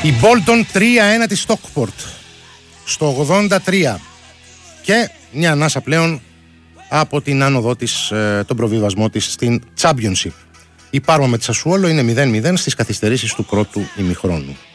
Η Bolton 3-1 τη Stockport στο 83 και μια ανάσα πλέον από την άνοδό της, τον προβιβασμό της στην Championship. Η Πάρμα με τη Σασουόλο είναι 0-0 στις καθυστερήσεις του πρώτου ημιχρόνου.